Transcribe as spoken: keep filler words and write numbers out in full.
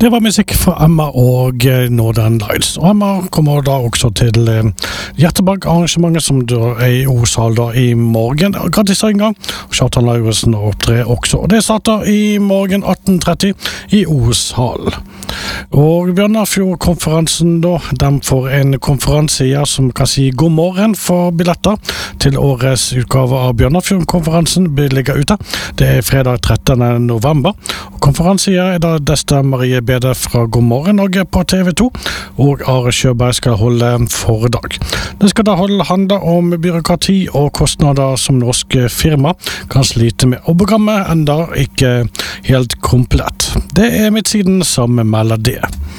Det var musikk fra Emma og Northern Lights. Og Emma kommer da også til Hjertebakk-arrangementet som da er i O-sal da i morgen. Gratis en gang. Og Kjartan Lauritzen opptrer også. Og det starter i morgen atten tretti i O-sal. Og Bjørnafjord-konferansen da, de får en konferanse her som kan si god morgen for billetter til årets utgave av Bjørnafjord-konferansen blir ligget ute. Det er fredag trettende november. Og konferansen her er da Desta Marie Bede fra God morgen Norge på T V to, og Are Sjøberg skal holde foredrag. Det skal da holde handle om byråkrati og kostnader som norske firma kan slite med, og programmet enda ikke helt komplett. Det er Midtsiden som melder det.